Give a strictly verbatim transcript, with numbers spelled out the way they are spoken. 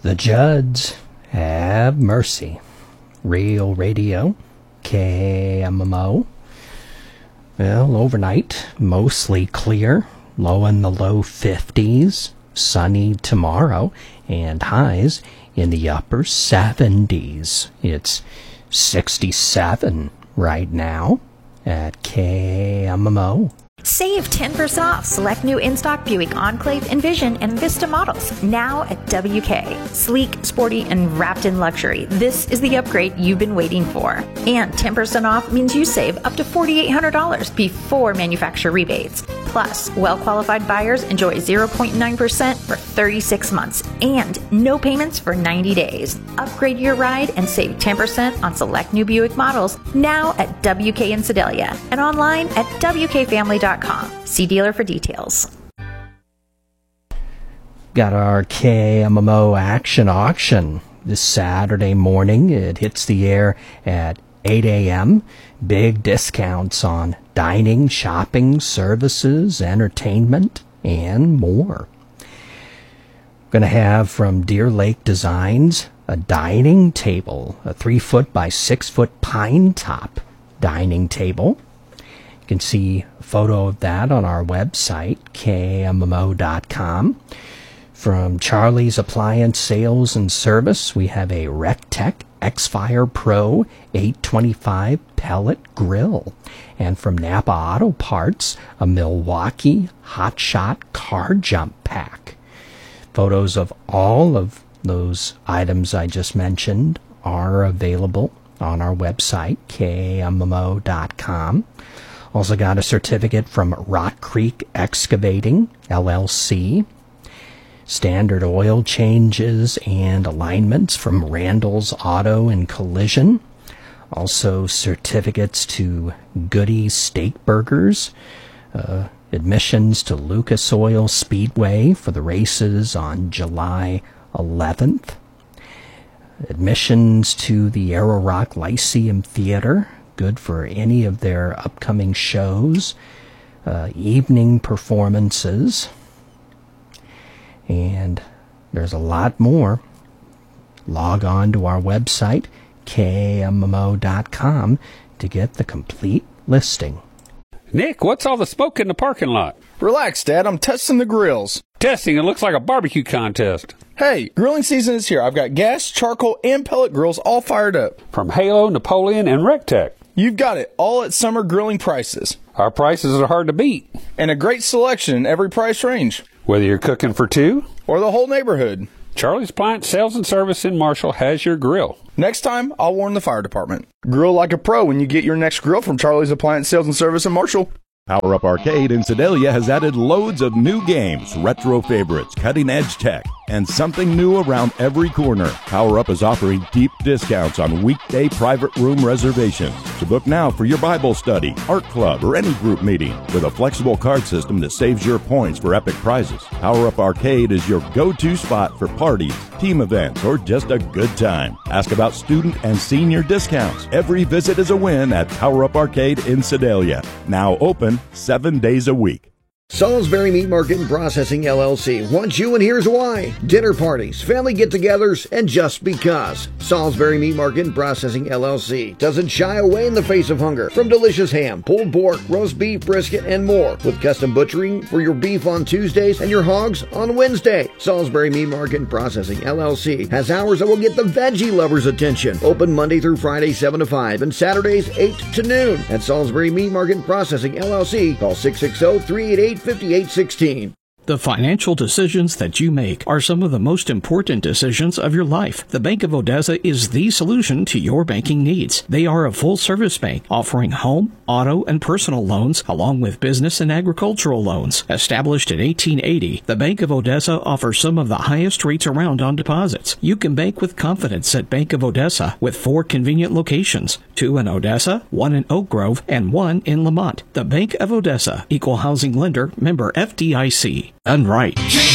The Judds have mercy. Real Radio, K M M O. Well, overnight, mostly clear, low in the low fifties, sunny tomorrow, and highs in the upper seventies. It's sixty-seven right now at K M M O. Save ten percent off select new in-stock Buick Enclave, Envision, and Vista models now at W K. Sleek, sporty, and wrapped in luxury. This is the upgrade you've been waiting for. And ten percent off means you save up to four thousand eight hundred dollars before manufacturer rebates. Plus, well-qualified buyers enjoy zero point nine percent for thirty-six months and no payments for ninety days. Upgrade your ride and save ten percent on select new Buick models now at W K in Sedalia and online at W K family dot com. See dealer for details. Got our K M M O action auction this Saturday morning. It hits the air at eight a.m. Big discounts on dining, shopping, services, entertainment, and more. Going to have from Deer Lake Designs a dining table, a three foot by six foot pine top dining table. You can see a photo of that on our website, K M M O dot com. From Charlie's Appliance Sales and Service, we have a RecTech X-Fire Pro eight twenty-five pellet grill. And from Napa Auto Parts, a Milwaukee Hot Shot car jump pack. Photos of all of those items I just mentioned are available on our website, K M M O dot com. Also got a certificate from Rock Creek Excavating, L L C. Standard oil changes and alignments from Randall's Auto and Collision. Also certificates to Goody Steak Burgers. Uh, admissions to Lucas Oil Speedway for the races on July eleventh. Admissions to the Arrow Rock Lyceum Theater. Good for any of their upcoming shows. Uh, evening performances. And there's a lot more. Log on to our website, K M M O dot com, to get the complete listing. Nick, what's all the smoke in the parking lot? Relax, Dad. I'm testing the grills. Testing? It looks like a barbecue contest. Hey, grilling season is here. I've got gas, charcoal, and pellet grills all fired up. From Halo, Napoleon, and RecTech. You've got it, all at summer grilling prices. Our prices are hard to beat. And a great selection in every price range. Whether you're cooking for two or the whole neighborhood, Charlie's Appliance Sales and Service in Marshall has your grill. Next time, I'll warn the fire department. Grill like a pro when you get your next grill from Charlie's Appliance Sales and Service in Marshall. Power Up Arcade in Sedalia has added loads of new games, retro favorites, cutting-edge tech, and something new around every corner. Power Up is offering deep discounts on weekday private room reservations. So book now for your Bible study, art club, or any group meeting with a flexible card system that saves your points for epic prizes. Power Up Arcade is your go-to spot for parties, team events, or just a good time. Ask about student and senior discounts. Every visit is a win at Power Up Arcade in Sedalia. Now open seven days a week. Salisbury Meat Market and Processing, L L C wants you, and here's why. Dinner parties, family get-togethers, and just because. Salisbury Meat Market and Processing, L L C doesn't shy away in the face of hunger. From delicious ham, pulled pork, roast beef, brisket, and more. With custom butchering for your beef on Tuesdays and your hogs on Wednesday. Salisbury Meat Market and Processing, L L C has hours that will get the veggie lovers' attention. Open Monday through Friday, seven to five, and Saturdays, eight to noon. At Salisbury Meat Market and Processing, L L C, call six six zero, three eight eight, five eight one six. The financial decisions that you make are some of the most important decisions of your life. The Bank of Odessa is the solution to your banking needs. They are a full-service bank offering home, auto, and personal loans, along with business and agricultural loans. Established in eighteen eighty, the Bank of Odessa offers some of the highest rates around on deposits. You can bank with confidence at Bank of Odessa with four convenient locations, two in Odessa, one in Oak Grove, and one in Lamont. The Bank of Odessa, Equal Housing Lender, member F D I C. Done right.